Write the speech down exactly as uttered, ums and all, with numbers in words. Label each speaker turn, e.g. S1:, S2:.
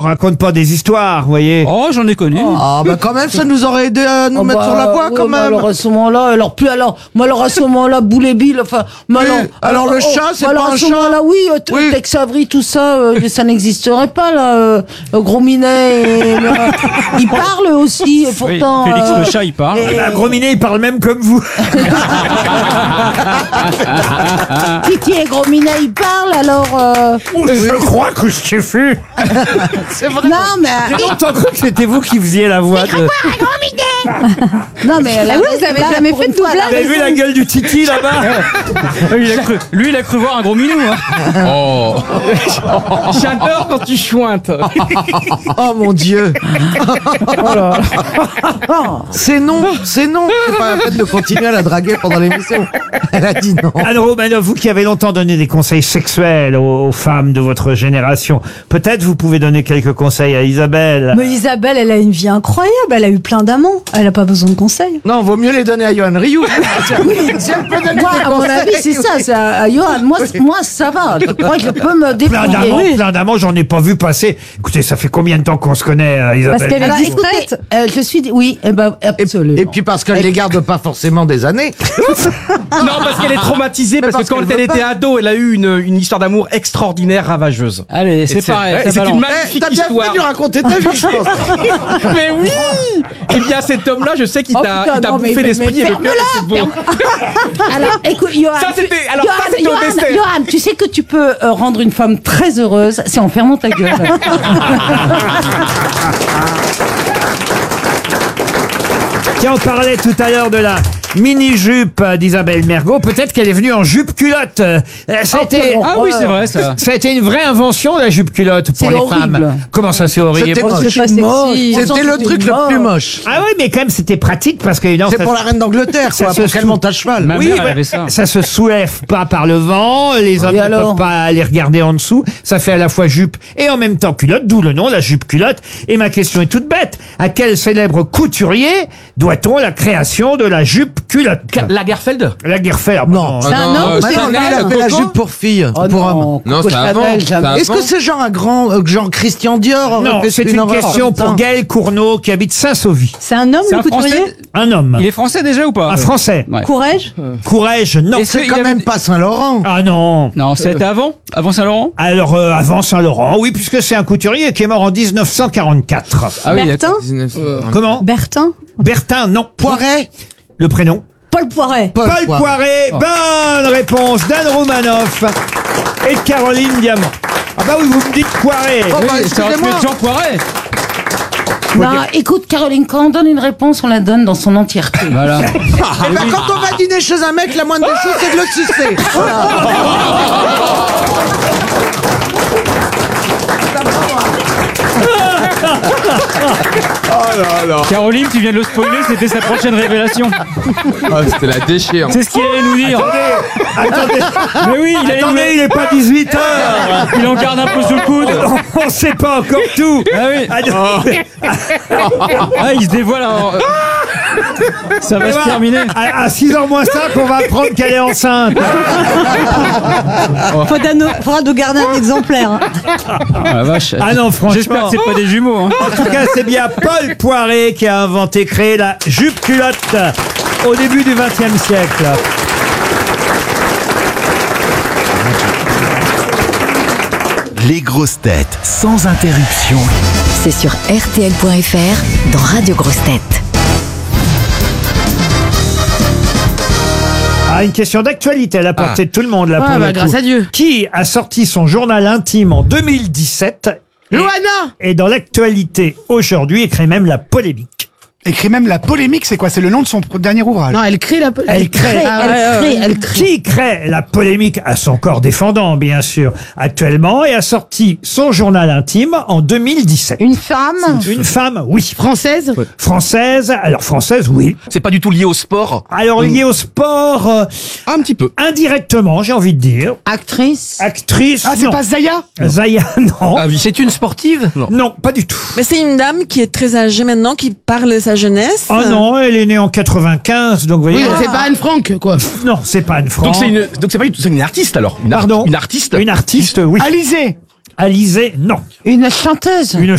S1: raconte pas des histoires, vous voyez.
S2: Oh, j'en ai connu.
S3: Ah, bah quand même, ça nous aurait aidé à nous
S4: Oh,
S3: mettre
S4: bah,
S3: sur la voie,
S4: oui,
S3: quand
S4: mais
S3: même.
S4: alors à ce moment-là, alors plus alors, mais alors à ce moment-là, Boulet Bill, enfin, mais
S3: Oui,
S4: alors,
S3: alors le
S4: oh,
S3: chat, c'est
S4: alors
S3: pas
S4: à
S3: un
S4: ce
S3: chat.
S4: moment-là, oui, euh, t-
S3: Oui.
S4: Tex Avery, tout ça, euh, ça n'existerait pas là. Euh, euh, Gros Minet, et, euh, il parle aussi, et
S2: Oui,
S4: pourtant.
S2: Félix
S4: euh,
S2: le chat, il parle.
S4: et-
S1: Bah, Gros Minet, il parle même comme vous.
S4: Titi et Gros Minet, ils parlent, alors. euh,
S1: Je crois que je t'ai fait.
S3: C'est vrai.
S4: Non, mais.
S1: J'ai longtemps cru que c'était vous qui faisiez la voix de...
S4: Non, mais.
S5: Ah oui, vous avez jamais fait de doublage.
S1: Vous avez vu la gueule du Titi là-bas?
S2: lui, il a cru, lui, il a cru voir un gros minou. Hein.
S6: Oh.
S7: J'adore quand tu chointes.
S3: Oh mon Dieu. C'est non, c'est non. C'est pas la peine de continuer à la draguer pendant l'émission. Elle a dit non.
S1: Anne Romanoff, vous qui avez longtemps donné des conseils sexuels aux, aux femmes de votre génération, peut-être vous pouvez donner quelques conseils à Isabelle.
S5: Mais Isabelle, elle a une vie incroyable. Elle a eu plein d'amants. Elle a pas besoin de conseils.
S3: Non, vaut mieux les donner à Yohan Ryu. Si elle peut donner
S4: Moi,
S3: des
S4: à mon
S3: conseils,
S4: avis, c'est ça. c'est à- à Johan, moi, c- moi, ça va. Je crois que je peux me
S1: Plein d'amants,
S4: débrouiller.
S1: plein d'amants, j'en ai pas vu passer. Écoutez, ça fait combien de temps qu'on se connaît, euh, Isabelle?
S5: Parce qu'elle est
S4: Alors,
S5: discrète.
S4: écoutez, euh, je suis, oui, eh ben,
S3: Et,
S4: absolument.
S3: et puis parce qu'elle les garde pas forcément des années.
S7: Non, parce qu'elle est traumatisée, parce,
S3: parce
S7: que quand
S3: qu'elle
S7: elle
S3: veut
S7: était
S3: pas.
S7: ado, elle a eu une, une histoire d'amour extraordinaire, ravageuse.
S2: Allez,
S7: Et
S2: c'est pareil.
S7: ouais,
S2: ça
S7: c'est
S2: balance.
S7: une
S3: Eh,
S7: magnifique
S3: t'as bien
S7: histoire.
S3: fait de lui raconter ta vie, je pense.
S7: Mais oui. Eh bien, cet homme-là, je sais qu'il
S4: Oh,
S7: t'a
S4: putain,
S7: il t'a
S4: non, mais-
S7: bouffé
S4: mais-
S7: l'esprit
S4: mais
S7: et le cœur. et c'est bon.
S4: Alors, écoute, Johan.
S7: Ça,
S4: tu-
S7: c'était- alors, ça,
S4: Johan,
S7: c'était au
S4: Johan,
S7: dessert.
S4: Johan, tu sais que tu peux euh, rendre une femme très heureuse, c'est en fermant ta gueule.
S1: Tiens, on parlait tout à l'heure de la mini-jupe d'Isabelle Mergo. Peut-être qu'elle est venue en jupe-culotte. Euh, Ça a été...
S2: Ah oui, c'est vrai, ça.
S1: Ça a été une vraie invention, la jupe-culotte, pour
S4: C'est
S1: les
S4: horrible.
S1: femmes. Comment ça, c'est horrible?
S3: C'était
S4: Oh,
S3: moche.
S4: c'est pas sexy.
S3: C'était le truc le plus moche.
S1: Ah oui, mais quand même, c'était pratique parce que... non,
S3: C'est
S1: ça-
S3: pour la reine d'Angleterre,
S1: ça
S3: quoi,
S1: se
S3: pour qu'elle
S1: sou-
S3: monte à cheval.
S2: Ma
S1: Oui,
S2: mère, elle
S1: ouais,
S2: avait ça.
S1: ça se soulève pas par le vent, les hommes
S4: Et
S1: ne
S4: alors
S1: peuvent pas aller regarder en dessous, ça fait à la fois jupe et en même temps culotte, d'où le nom, la jupe-culotte. Et ma question est toute bête, à quel célèbre couturier doit-on la création de la jupe-culotte?
S7: Lagerfeld.
S1: La Guerfeld.
S3: Non.
S5: C'est un
S6: non,
S5: homme
S6: euh,
S5: ou
S3: Bah
S5: c'est
S3: non,
S5: une
S3: là, elle
S5: femme
S3: avait la jupe pour fille,
S4: Oh
S3: pour homme.
S4: non,
S6: Non,
S4: Coco
S6: c'est avant,
S4: Chanel,
S6: c'est
S4: jamais.
S6: avant.
S3: Est-ce que c'est genre un grand, euh, genre Christian Dior aurait
S1: Non,
S3: fait
S1: c'est une
S3: horreur
S1: question
S3: comme ça
S1: pour Gaël Cournot qui habite Saint-Sauvy.
S5: C'est un homme,
S2: C'est
S5: le
S2: un
S5: couturier.
S2: Français.
S1: Un homme.
S2: Il est français déjà ou pas?
S1: Un Français.
S2: Ouais.
S5: Courage.
S1: Courage, non.
S2: Est-ce
S3: C'est
S2: qu'il
S3: quand
S2: avait-
S3: même pas Saint-Laurent.
S1: Ah non.
S2: Non, c'était avant? Avant Saint-Laurent?
S1: Alors, euh, avant Saint-Laurent, oui, puisque c'est un couturier qui est mort en dix-neuf cent quarante-quatre.
S2: Ah oui,
S5: Bertin.
S2: d'accord.
S6: dix-neuf cent quarante.
S1: Comment?
S5: Bertin.
S1: Bertin, non.
S3: Poiret.
S1: Le prénom?
S5: Paul Poiret.
S3: Paul
S1: Paul Poiret. Bonne réponse d'Anne Romanoff et de Caroline Diamant. Ah bah oui, vous me dites Poiret.
S3: Oh, bah,
S2: Oui, ça aurait pu
S3: excusez-moi.
S2: être Jean Poiret.
S4: Non, écoute, Caroline, quand on donne une réponse, on la donne dans son entièreté.
S2: Voilà.
S3: Eh ben, quand on va dîner chez un mec, la moindre des choses, c'est de le sucer. Voilà.
S2: Caroline, tu viens de le spoiler, c'était sa prochaine révélation.
S6: Ah, c'était la déchirure.
S2: C'est ce qu'il allait nous dire.
S1: Attendez,
S2: Mais oui, il allait nous
S1: attendez, il est pas dix-huit heures.
S2: Il en garde un peu sous le coude.
S1: On sait pas encore tout.
S2: Ah oui.
S1: Attendez.
S2: Ah, il se dévoile. en- Ça va se terminer.
S1: À, à six heures moins cinq, on va apprendre qu'elle est enceinte.
S5: Faudra nous, faudra nous garder un exemplaire. hein.
S2: Ah la vache.
S1: Ah non, franchement.
S2: J'espère que c'est pas des jumeaux. Hein.
S1: En tout cas, c'est bien Paul Poiret qui a inventé, créé la jupe-culotte au début du vingtième siècle.
S8: Les grosses têtes sans interruption.
S9: C'est sur R T L point F R dans Radio Grosses Têtes.
S1: Ah, une question d'actualité à la portée de tout le monde là.
S3: Ah,
S1: pour
S3: bah,
S1: le
S3: grâce
S1: coup.
S3: à Dieu.
S1: Qui a sorti son journal intime en deux mille dix-sept et,
S3: Loana.
S1: et dans l'actualité aujourd'hui et crée même la polémique.
S10: Écrit même la polémique, c'est quoi? C'est le nom de son pr- dernier ouvrage.
S3: Non, elle crée la
S1: Elle crée,
S4: Elle crée, elle crée.
S1: qui crée la polémique à son corps défendant, bien sûr, actuellement, et a sorti son journal intime en deux mille dix-sept.
S4: Une femme.
S1: Une femme, oui.
S3: Française.
S1: Française, alors française, oui.
S7: C'est pas du tout lié au sport.
S1: Alors liée au sport, euh,
S7: Un petit peu.
S1: indirectement, j'ai envie de dire.
S4: Actrice.
S1: Actrice,
S10: Ah, c'est
S1: non.
S10: pas Zaya?
S1: Zaya, non.
S7: Ah oui. C'est une sportive. Non.
S1: Non, pas du tout.
S11: Mais c'est une dame qui est très âgée maintenant, qui parle de sa jeunesse.
S1: Oh non, elle est née en quatre-vingt-quinze, donc vous voyez.
S3: c'est pas Anne Frank, quoi.
S1: Non, c'est pas une France.
S7: Donc c'est une, donc c'est pas du tout, c'est une artiste alors. Une ar-
S1: Pardon.
S7: Une artiste.
S1: Une artiste, oui.
S10: Alizé.
S1: Alizée, non.
S4: Une chanteuse.
S1: Une